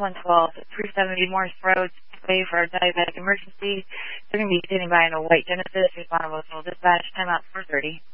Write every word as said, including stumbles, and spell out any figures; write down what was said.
one twelve, three seventy Morris Road, way for a diabetic emergency. They're going to be standing by in a white Genesis. Respondable to dispatch, timeout four thirty.